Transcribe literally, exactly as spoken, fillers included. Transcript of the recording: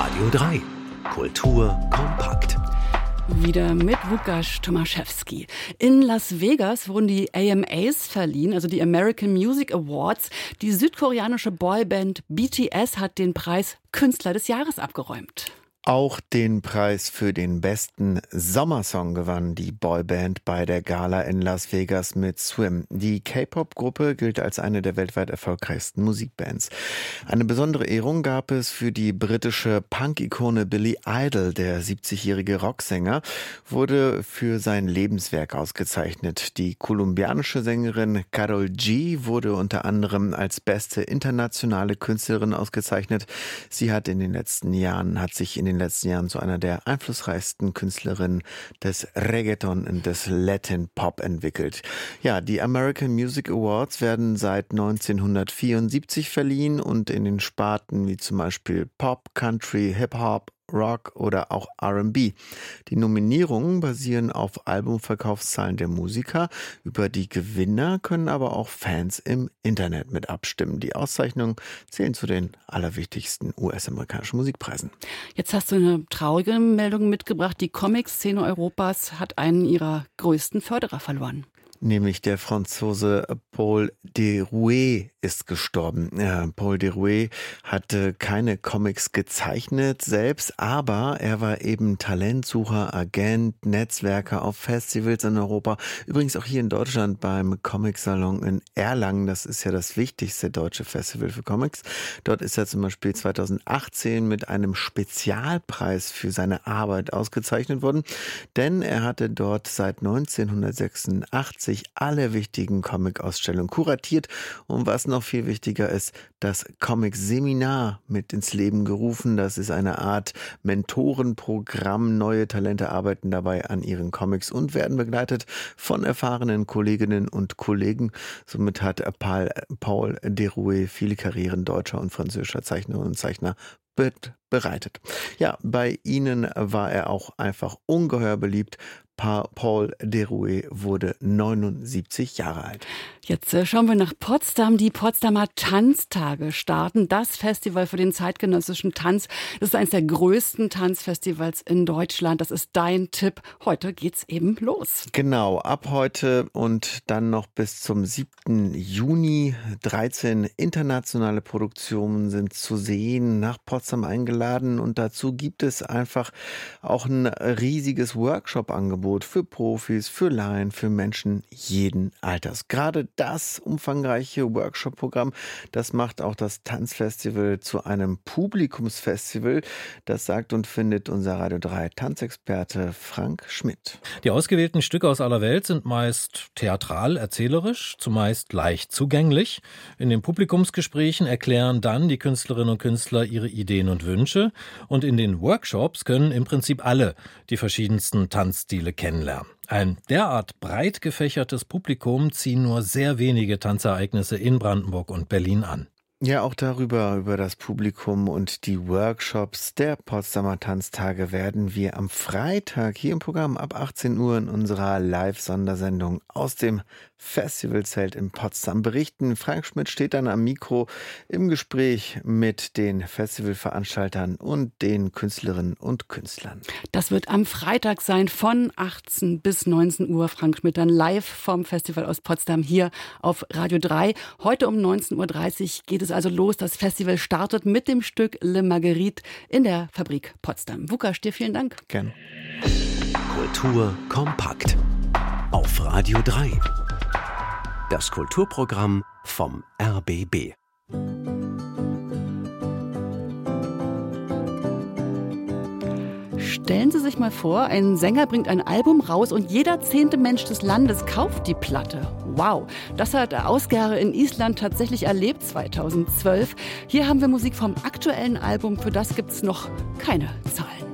Radio drei. Kultur kompakt. Wieder mit Łukasz Tomaszewski. In Las Vegas wurden die A M As verliehen, also die American Music Awards. Die südkoreanische Boyband B T S hat den Preis Künstler des Jahres abgeräumt. Auch den Preis für den besten Sommersong gewann die Boyband bei der Gala in Las Vegas mit Swim. Die K-Pop-Gruppe gilt als eine der weltweit erfolgreichsten Musikbands. Eine besondere Ehrung gab es für die britische Punk-Ikone Billy Idol. Der siebzigjährige Rocksänger wurde für sein Lebenswerk ausgezeichnet. Die kolumbianische Sängerin Karol G wurde unter anderem als beste internationale Künstlerin ausgezeichnet. Sie hat in den letzten Jahren, hat sich in den letzten Jahren zu einer der einflussreichsten Künstlerinnen des Reggaeton und des Latin Pop entwickelt. Ja, die American Music Awards werden seit neunzehnhundertvierundsiebzig verliehen und in den Sparten wie zum Beispiel Pop, Country, Hip-Hop, Rock oder auch R and B. Die Nominierungen basieren auf Albumverkaufszahlen der Musiker. Über die Gewinner können aber auch Fans im Internet mit abstimmen. Die Auszeichnungen zählen zu den allerwichtigsten U S-amerikanischen Musikpreisen. Jetzt hast du eine traurige Meldung mitgebracht. Die Comic-Szene Europas hat einen ihrer größten Förderer verloren. Nämlich der Franzose Paul Derouet ist gestorben. Ja, Paul Derouet hatte keine Comics gezeichnet selbst, aber er war eben Talentsucher, Agent, Netzwerker auf Festivals in Europa. Übrigens auch hier in Deutschland beim Comic-Salon in Erlangen. Das ist ja das wichtigste deutsche Festival für Comics. Dort ist er zum Beispiel zweitausendachtzehn mit einem Spezialpreis für seine Arbeit ausgezeichnet worden. Denn er hatte dort seit neunzehnhundertsechsundachtzig alle wichtigen Comic-Ausstellungen kuratiert und was noch viel wichtiger ist, das Comic-Seminar mit ins Leben gerufen. Das ist eine Art Mentorenprogramm. Neue Talente arbeiten dabei an ihren Comics und werden begleitet von erfahrenen Kolleginnen und Kollegen. Somit hat Paul Derouet viele Karrieren deutscher und französischer Zeichnerinnen und Zeichner bereitet. Ja, bei ihnen war er auch einfach ungeheuer beliebt. Paul Derouet wurde neunundsiebzig Jahre alt. Jetzt schauen wir nach Potsdam. Die Potsdamer Tanztage starten. Das Festival für den zeitgenössischen Tanz. Das ist eines der größten Tanzfestivals in Deutschland. Das ist dein Tipp. Heute geht's eben los. Genau, ab heute und dann noch bis zum siebten Juni. dreizehn internationale Produktionen sind zu sehen, nach Potsdam eingeladen. Und dazu gibt es einfach auch ein riesiges Workshop-Angebot für Profis, für Laien, für Menschen jeden Alters. Gerade das umfangreiche Workshop-Programm, das macht auch das Tanzfestival zu einem Publikumsfestival. Das sagt und findet unser Radio drei Tanzexperte Frank Schmidt. Die ausgewählten Stücke aus aller Welt sind meist theatral, erzählerisch, zumeist leicht zugänglich. In den Publikumsgesprächen erklären dann die Künstlerinnen und Künstler ihre Ideen und Wünsche. Und in den Workshops können im Prinzip alle die verschiedensten Tanzstile kennenlernen. Ein derart breit gefächertes Publikum ziehen nur sehr wenige Tanzereignisse in Brandenburg und Berlin an. Ja, auch darüber, über das Publikum und die Workshops der Potsdamer Tanztage werden wir am Freitag hier im Programm ab achtzehn Uhr in unserer Live-Sondersendung aus dem Festivalzelt in Potsdam berichten. Frank Schmidt steht dann am Mikro im Gespräch mit den Festivalveranstaltern und den Künstlerinnen und Künstlern. Das wird am Freitag sein von achtzehn bis neunzehn Uhr. Frank Schmidt dann live vom Festival aus Potsdam hier auf Radio drei. Heute um neunzehn Uhr dreißig geht es also los. Das Festival startet mit dem Stück Le Marguerite in der Fabrik Potsdam. Łukasz, dir vielen Dank. Gerne. Kultur kompakt. Auf Radio drei. Das Kulturprogramm vom R B B. Stellen Sie sich mal vor, ein Sänger bringt ein Album raus und jeder zehnte Mensch des Landes kauft die Platte. Wow, das hat Ausgare in Island tatsächlich erlebt zweitausendzwölf. Hier haben wir Musik vom aktuellen Album, für das gibt's noch keine Zahlen.